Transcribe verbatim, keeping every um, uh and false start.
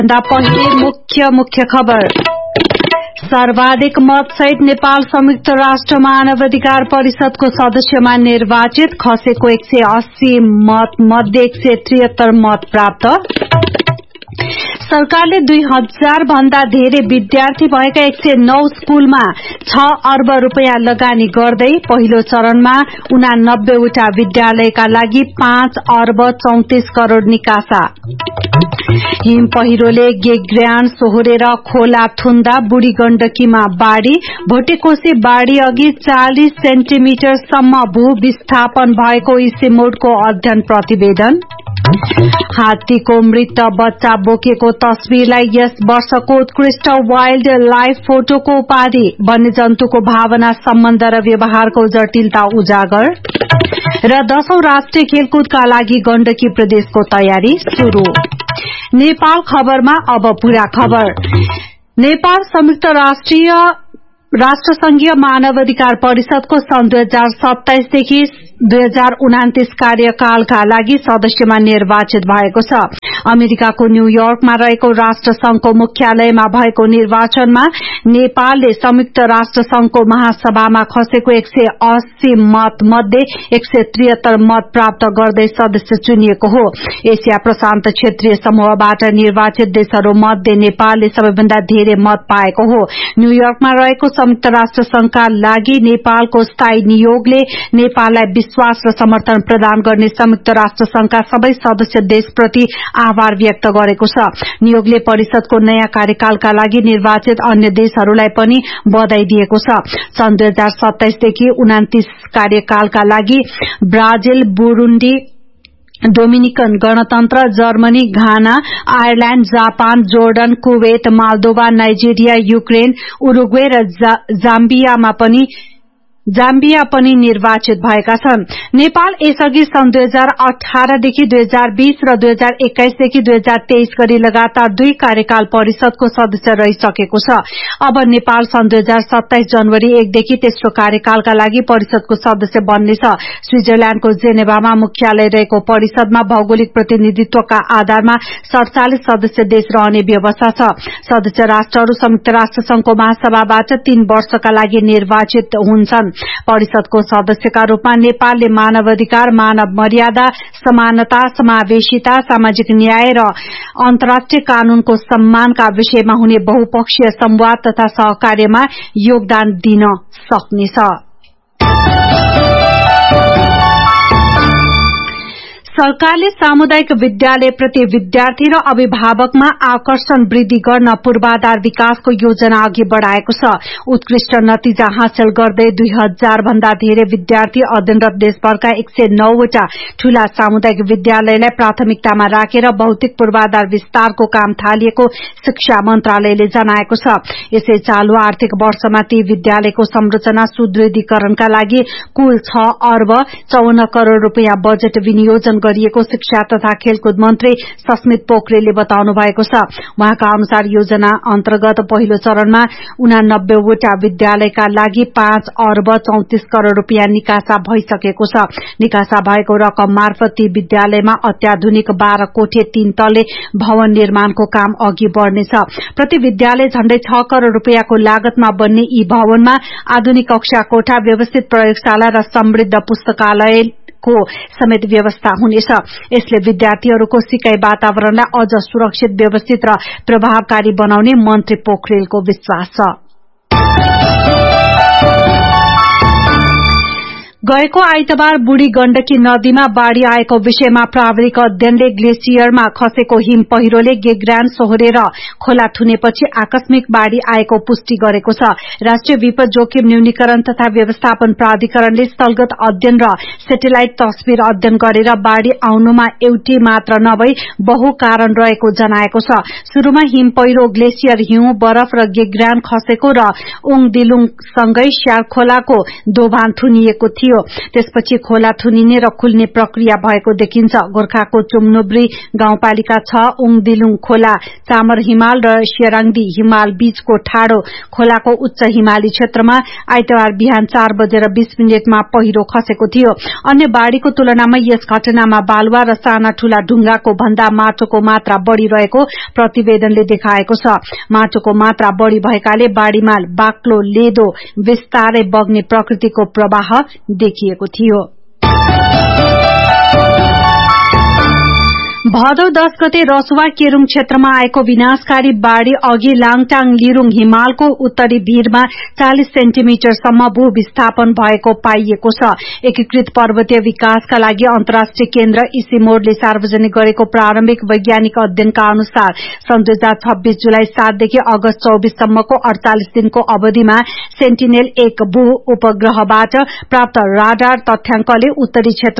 भन्दा पहिले मुख्य मुख्य खबर। सर्वाधिक मत सहित नेपाल संयुक्त राष्ट्र मानवाधिकार परिषदको सदस्यमा निर्वाचित, खसेको एक सय अस्सी मत मध्ये एक सय त्रिहत्तर मत प्राप्त। सरकारले दुई हजार भन्दा धेरै विद्यार्थी भएका एक सय नौ स्कूलमा छ अर्ब रूपियाँ लगानी गर्दै पहिलो चरणमा उनानब्बे वटा विद्यालयका लागि पाँच अर्ब चौतिस करोड़ निकासा। हिम पहिरोले गेग्रान सोहोरेर खोला थुन्दा बुढी गण्डकीमा बाढ़ी, भोटेकोशी बाढ़ी अघि चालीस सेन्टिमिटरसम्म भू विस्थापन भएको इसेमोडको अध्ययन प्रतिवेदन। हात्तीको मृत बच्चा बोकेको तस्विरलाई यस वर्षको उत्कृष्ट वाइल्ड लाइफ फोटोको उपाधि, वन्यजन्तुको भावना, सम्बन्ध र व्यवहारको जटिलता उजागर। र दशौं राष्ट्रिय खेलकुदका लागि गण्डकी प्रदेशको तयारी शुरू। नेपाल खबरमा अब पूरा खबर। नेपाल संयुक्त राष्ट्रिय राष्ट्रसंघीय मानवाधिकार परिषदको सन् दुई हजार सत्ताइसदेखि दुई हजार उनातिस कार्यकालका लागि सदस्यमा निर्वाचित भएको छ। अमेरिकाको न्यूयोर्कमा रहेको राष्ट्रसंघको मुख्यालयमा भएको निर्वाचनमा नेपालले संयुक्त राष्ट्रसंघको महासभामा खसेको एक सय अस्सी मत मध्ये एक सय त्रिहत्तर मत प्राप्त गर्दै सदस्य चुनिएको हो। एसिया प्रशान्त क्षेत्रीय समूहबाट निर्वाचित देशहरू मध्ये नेपालले सबैभन्दा धेरै मत पाएको हो। न्यूयोर्कमा रहेको संयुक्त राष्ट्र संघका लागि नेपालको स्थायी नियोगले नेपाललाई विश्वास र समर्थन प्रदान गर्ने संयुक्त राष्ट्र संघका सबै सदस्य देशप्रति आभार व्यक्त गरेको छ। नियोगले परिषदको नयाँ कार्यकालका लागि निर्वाचित अन्य देशहरूलाई पनि बधाई दिएको छ। सन् दुई हजार सत्ताइसदेखि उनातिस कार्यकालका लागि ब्राजिल, बुरुण्डी, डोमिनिकन गणतन्त्र, Germany, Ghana, Ireland, Japan, Jordan, Kuwait, माल्दोभा, Nigeria, Ukraine, Uruguay र जा, जाम्बियामा पनि जाम्बिया पनि निर्वाचित भएका छन्। नेपाल यसअघि सन् दुई हजार अठारदेखि दुई हजार बीस र दुई हजार एक्काइसदेखि दुई हजार तेइस गरी लगातार दुई कार्यकाल परिषदको सदस्य रहिसकेको छ। अब नेपाल सन् दुई हजार सत्ताइस जनवरी एकदेखि तेस्रो कार्यकालका लागि परिषदको सदस्य बन्नेछ। स्विजरल्याण्डको जेनेभामा मुख्यालय रहेको परिषदमा भौगोलिक प्रतिनिधित्वका आधारमा सड़चालिस सदस्य देश रहने व्यवस्था छ। सदस्य राष्ट्रहरू संयुक्त राष्ट्र संघको महासभाबाट तीन वर्षका लागि निर्वाचित हुन्छन्। परिषदको सदस्यका रूपमा नेपालले मानवाधिकार, मानव मर्यादा, समानता, समावेशिता, सामाजिक न्याय र अन्तर्राष्ट्रिय कानूनको सम्मानका विषयमा हुने बहुपक्षीय संवाद तथा सहकार्यमा योगदान दिन सक्नेछ। सरकारले सामुदायिक विद्यालय प्रति विद्यार्थी र अभिभावकमा आकर्षण वृद्धि गर्न पूर्वाधार विकासको योजना अघि बढ़ाएको छ। उत्कृष्ट नतिजा हासिल गर्दै दुई हजार भन्दा धेरै विद्यार्थी अध्ययनरत देशभरका एक सय नौ वटा ठूला सामुदायिक विद्यालयलाई प्राथमिकतामा राखेर भौतिक पूर्वाधार विस्तारको काम थालिएको शिक्षा मन्त्रालयले जनाएको छ। यसै चालू आर्थिक वर्षमा ती विद्यालयको संरचना सुदृढीकरणका लागि कुल छ अर्ब चौवन करोड़ रूपियाँ बजेट विनियोजन गरिएको शिक्षा तथा खेलकुद मन्त्री सस्मित पोखरेलले बताउनु भएको छ। उहाँका अनुसार योजना अन्तर्गत पहिलो चरणमा उनानब्बे वटा विद्यालयका लागि पाँच अर्ब चौतिस करोड़ रूपियाँ निकासा भइसकेको छ। निकासा भएको रकम मार्फत ती विद्यालयमा अत्याधुनिक बाह्र कोठे तीन तले भवन निर्माणको काम अघि बढ़नेछ। प्रति विद्यालय झण्डै छ करोड़ रूपियाँको लागतमा बन्ने यी भवनमा आधुनिक कक्षा कोठा, व्यवस्थित प्रयोगशाला र समृद्ध पुस्तकालय को समेत व्यवस्था हुनेछ। यसले विद्यार्थीहरूको सिकाइ वातावरणलाई अझ सुरक्षित, व्यवस्थित र प्रभावकारी बनाउने मन्त्री पोखरेलको विश्वास छ। गएको आइतबार बुढी गण्डकी नदीमा बाढ़ी आएको विषयमा प्राविधिक अध्ययनले ग्लेसियरमा खसेको हिम पहिरोले गेग्रान सोहोरेर खोला थुनेपछि आकस्मिक बाढ़ी आएको पुष्टि गरेको छ। राष्ट्रिय विपद जोखिम न्यूनीकरण तथा व्यवस्थापन प्राधिकरणले स्थलगत अध्ययन र सेटेलाइट तस्विर अध्ययन गरेर बाढ़ी आउनुमा एउटै मात्र नभई बहु कारण रहेको जनाएको छ। शुरूमा हिम पहिरो ग्लेसियर, हिउँ, बरफ र गेग्रान खसेको र उङ दिलुङ सँगै स्यार खोलाको दोभान थुनिएको थियो। थियो। त्यसपछि खोला थुनिने र खुल्ने प्रक्रिया भएको देखिन्छ। गोर्खाको चुम्नुब्री गाउँपालिका छ उङदिलुङ खोला चामर हिमाल र शेराङदी हिमाल बीचको ठाडो खोलाको उच्च हिमाली क्षेत्रमा आइतबार बिहान चार बजेर बीस मिनटमा पहिरो खसेको थियो। अन्य बाढ़ीको तुलनामा यस घटनामा बालुवा र साना ठूला ढुंगाको भन्दा माटोको मात्रा बढ़ी रहेको प्रतिवेदनले देखाएको छ। माटोको मात्रा बढ़ी भएकाले बाढ़ीमा बाक्लो लेदो विस्तारै बग्ने प्रकृतिको प्रवाह देखिएको थियो। भदौ दश गते रसुवा केरूङ क्षेत्रमा आएको विनाशकारी बाढ़ी अघि लाङटाङ लिरूङ हिमालको उत्तरी भिरमा चालीस सेन्टिमिटरसम्म भू विस्थापन भएको पाइएको छ। एकीकृत पर्वतीय विकासका लागि अन्तर्राष्ट्रिय केन्द्र इसिमोडले सार्वजनिक गरेको प्रारम्भिक वैज्ञानिक अध्ययनका अनुसार सन् दुई हजार छब्बीस जुलाई सातदेखि अगस्त चौबीससम्मको अड़तालीस दिनको अवधिमा सेन्टिनेल एक भू उपग्रहबाट प्राप्त राडार तथ्याङ्कले उत्तरी क्षेत्र